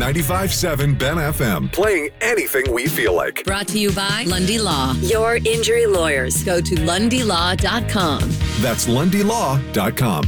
95.7 Ben FM, playing anything we feel like. Brought to you by Lundy Law, your injury lawyers. Go to lundylaw.com. That's lundylaw.com.